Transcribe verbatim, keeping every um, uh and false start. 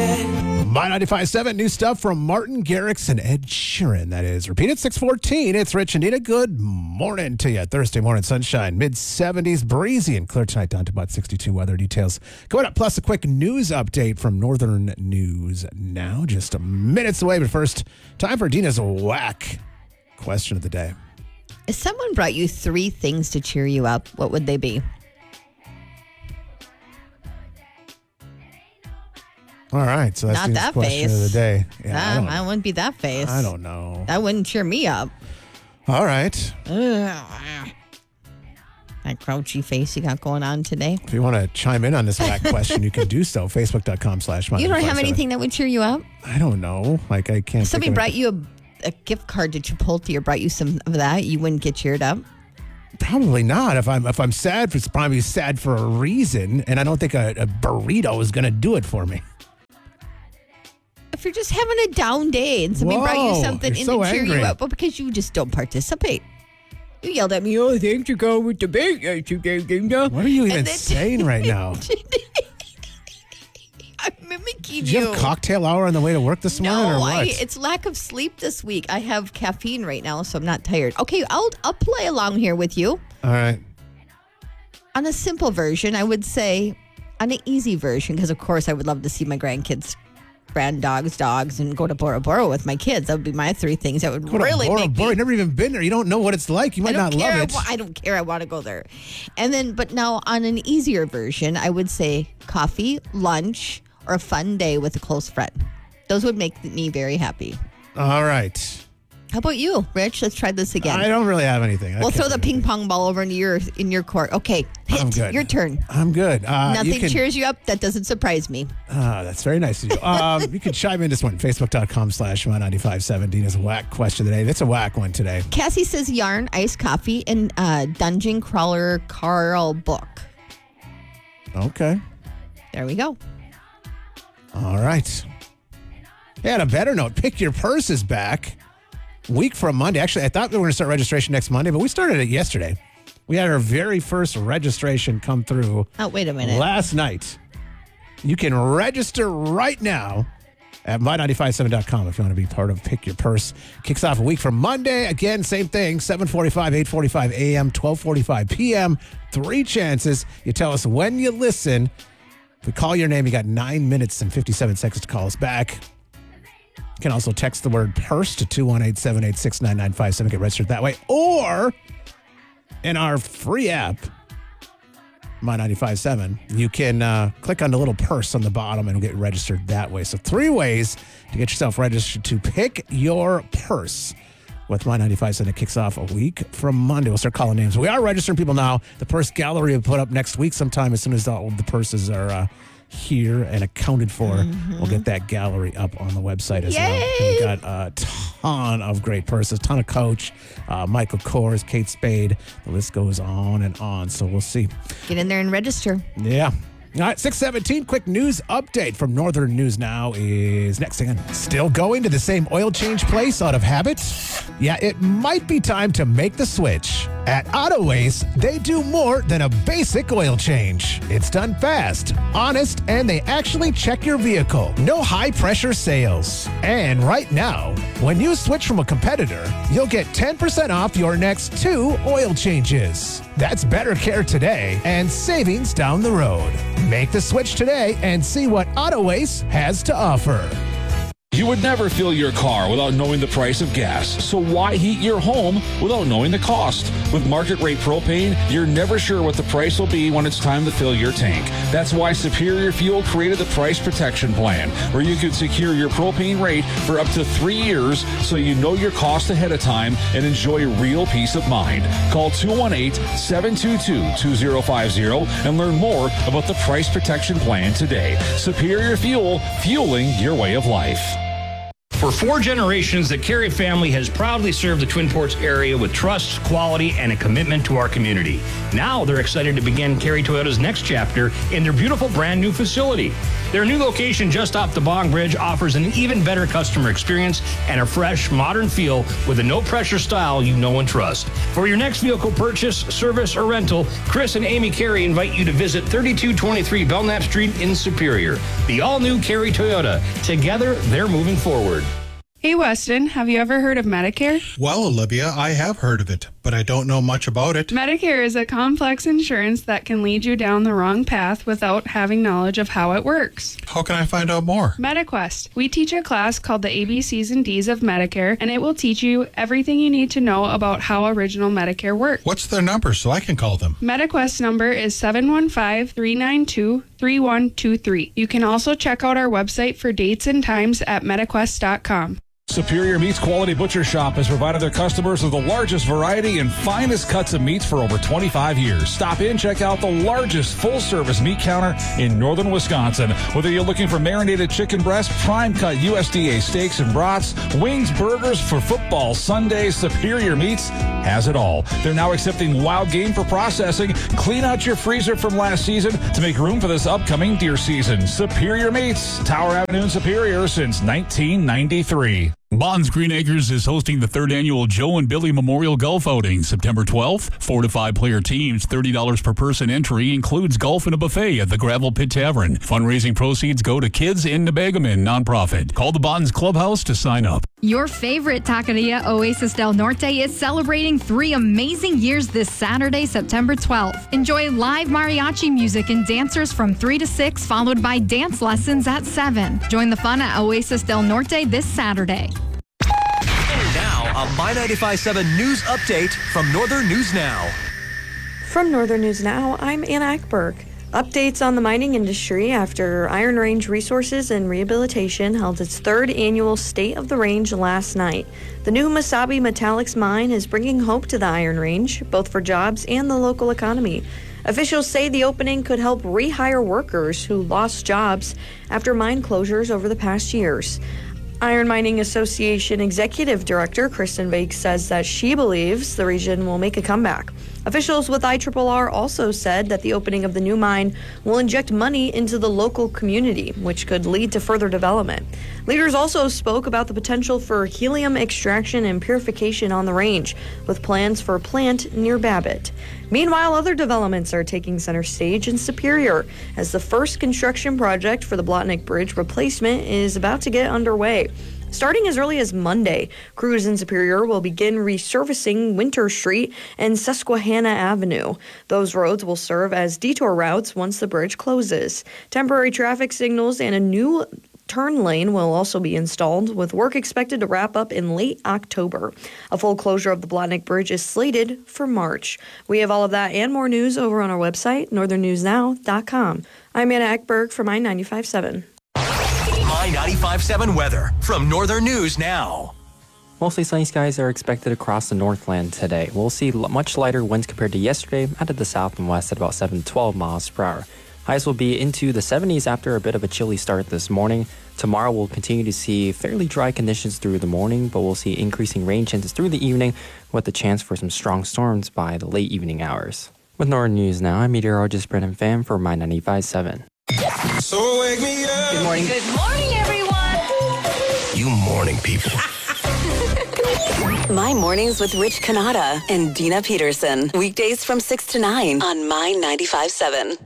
My ninety-five point seven, new stuff from Martin Garrix and Ed Sheeran. That is, repeat it, six fourteen. It's Rich and Nina. Good morning to you. Thursday morning sunshine, mid seventies, breezy and clear tonight, down to about sixty-two. Weather details going up, plus a quick news update from Northern News Now. Just minutes away, but first, time for Dina's whack question of the day. If someone brought you three things to cheer you up, what would they be? All right, so that's Not Dina's that question face. of the day. Yeah, I, don't, I wouldn't be that face. I don't know. That wouldn't cheer me up. All right. Ugh. That grouchy face you got going on today. If you want to chime in on this whack question, you can do so. Facebook.com slash You don't have anything that would cheer you up? I don't know. Like, I can't. If somebody brought you a, a gift card to Chipotle or brought you some of that, you wouldn't get cheered up? Probably not. If I'm if I'm sad, it's probably sad for a reason, and I don't think a, a burrito is going to do it for me. If you're just having a down day and somebody Whoa, brought you something you're in so to cheer angry. you up, well, because you just don't participate. You yelled at me, oh, thanks for going with the bait yesterday, Dina. What are you even And then- saying right now? I'm mimicking Did you have a cocktail hour on the way to work this morning, or No, what? I, it's lack of sleep this week. I have caffeine right now, so I'm not tired. Okay, I'll I'll play along here with you. All right. On a simple version, I would say, on an easy version, because of course I would love to see my grandkids brand dogs, dogs, and go to Bora Bora with my kids. That would be my three things that would Go to really Bora make Bora. me. You've never even been there. You don't know what it's like. You might I not don't care. love I it. wa- I don't care. I want to go there. And then, but now on an easier version, I would say coffee, lunch, or a fun day with a close friend. Those would make me very happy. All right. How about you, Rich? Let's try this again. I don't really have anything. I We'll can't throw the do anything. ping pong ball over into your in your court. Okay, hit. I'm good. Your turn. I'm good. Uh, Nothing you can, cheers you up. That doesn't surprise me. Ah, that's very nice of you. Um, you can chime in this one. Facebook.com slash my ninety-five point seven. Dina's whack question today. That's a whack one today. Cassie says yarn, iced coffee, and uh, Dungeon Crawler Carl book. Okay. There we go. All right. Hey, on a better note, Pick Your Purse is back. Week from Monday. Actually, I thought we were going to start registration next Monday, but we started it yesterday. We had our very first registration come through Oh, wait a minute. last night. You can register right now at my ninety-five point seven dot com if you want to be part of Pick Your Purse. Kicks off a week from Monday. Again, same thing, seven forty-five, eight forty-five a.m., twelve forty-five p.m. Three chances. You tell us when you listen. If we call your name, you got nine minutes and fifty-seven seconds to call us back. You can also text the word purse to two one eight, seven eight six, nine nine five seven. Get registered that way. Or in our free app, My ninety-five point seven, you can uh, click on the little purse on the bottom and get registered that way. So three ways to get yourself registered to Pick Your Purse with My ninety-five point seven. It kicks off a week from Monday. We'll start calling names. We are registering people now. The purse gallery will put up next week sometime as soon as all the purses are uh, here and accounted for. Mm-hmm. We'll get that gallery up on the website as Yay! well. And we got a ton of great purses, ton of Coach, uh, Michael Kors, Kate Spade. The list goes on and on. So we'll see. Get in there and register. Yeah. All right, six seventeen, quick news update from Northern News Now is next again. Still going to the same oil change place out of habit? Yeah, it might be time to make the switch. At Auto Waste, they do more than a basic oil change. It's done fast, honest, and they actually check your vehicle. No high-pressure sales. And right now, when you switch from a competitor, you'll get ten percent off your next two oil changes. That's better care today and savings down the road. Make the switch today and see what Auto Waste has to offer. You would never fill your car without knowing the price of gas, so why heat your home without knowing the cost? With market rate propane, you're never sure what the price will be when it's time to fill your tank. That's why Superior Fuel created the Price Protection Plan, where you could secure your propane rate for up to three years so you know your cost ahead of time and enjoy real peace of mind. Call two one eight, seven two two, two zero five zero and learn more about the Price Protection Plan today. Superior Fuel, fueling your way of life. For four generations, the Carey family has proudly served the Twin Ports area with trust, quality, and a commitment to our community. Now they're excited to begin Carey Toyota's next chapter in their beautiful brand new facility. Their new location just off the Bong Bridge offers an even better customer experience and a fresh, modern feel with a no-pressure style you know and trust. For your next vehicle purchase, service, or rental, Chris and Amy Carey invite you to visit thirty-two twenty-three Belknap Street in Superior. The all-new Carey Toyota. Together, they're moving forward. Hey, Weston, have you ever heard of Medicare? Well, Olivia, I have heard of it, but I don't know much about it. Medicare is a complex insurance that can lead you down the wrong path without having knowledge of how it works. How can I find out more? MediQuest. We teach a class called the A B Cs and Ds of Medicare, and it will teach you everything you need to know about how original Medicare works. What's their number so I can call them? MediQuest number is seven one five, three nine two, three one two three. You can also check out our website for dates and times at mediquest dot com. Superior Meats Quality Butcher Shop has provided their customers with the largest variety and finest cuts of meats for over twenty-five years. Stop in, check out the largest full-service meat counter in northern Wisconsin. Whether you're looking for marinated chicken breast, prime-cut U S D A steaks and brats, wings, burgers for football Sundays, Superior Meats has it all. They're now accepting wild game for processing. Clean out your freezer from last season to make room for this upcoming deer season. Superior Meats, Tower Avenue in Superior since nineteen ninety-three. Bonds Green Acres is hosting the third annual Joe and Billy Memorial Golf Outing, September twelfth. Four to five player teams, thirty dollars per person entry, includes golf and a buffet at the Gravel Pit Tavern. Fundraising proceeds go to Kids in Nebegamin nonprofit. Call the Bonds Clubhouse to sign up. Your favorite taqueria, Oasis del Norte, is celebrating three amazing years this Saturday, September twelfth. Enjoy live mariachi music and dancers from three to six, followed by dance lessons at seven. Join the fun at Oasis del Norte this Saturday. Now, a My ninety-five point seven news update from Northern News Now. From Northern News Now, I'm Anna Eckberg. Updates on the mining industry after Iron Range Resources and Rehabilitation held its third annual State of the Range last night. The new Mesabi Metallics mine is bringing hope to the Iron Range, both for jobs and the local economy. Officials say the opening could help rehire workers who lost jobs after mine closures over the past years. Iron Mining Association Executive Director Kristen Baig says that she believes the region will make a comeback. Officials with I R R R also said that the opening of the new mine will inject money into the local community, which could lead to further development. Leaders also spoke about the potential for helium extraction and purification on the range, with plans for a plant near Babbitt. Meanwhile, other developments are taking center stage in Superior, as the first construction project for the Blotnick Bridge replacement is about to get underway. Starting as early as Monday, crews in Superior will begin resurfacing Winter Street and Susquehanna Avenue. Those roads will serve as detour routes once the bridge closes. Temporary traffic signals and a new turn lane will also be installed, with work expected to wrap up in late October. A full closure of the Blotnick Bridge is slated for March. We have all of that and more news over on our website, northern news now dot com. I'm Anna Eckberg for My ninety-five point seven. My ninety-five point seven weather from Northern News Now. Mostly sunny skies are expected across the Northland today. We'll see much lighter winds compared to yesterday, out of the south and west at about seven to twelve miles per hour. Highs will be into the seventies after a bit of a chilly start this morning. Tomorrow we'll continue to see fairly dry conditions through the morning, but we'll see increasing rain chances through the evening with the chance for some strong storms by the late evening hours. With Northern News Now, I'm meteorologist Brendan Pham for My ninety-five point seven. So wake me up. Good morning. Good morning, everyone. You morning people. My Mornings with Rich Canada and Dina Peterson. Weekdays from six to nine on My ninety-five point seven.